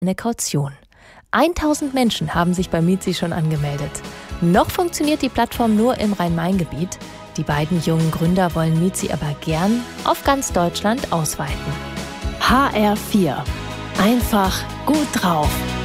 eine Kaution. 1000 Menschen haben sich bei Mietzi schon angemeldet. Noch funktioniert die Plattform nur im Rhein-Main-Gebiet. Die beiden jungen Gründer wollen Mietzi aber gern auf ganz Deutschland ausweiten. HR4. Einfach gut drauf.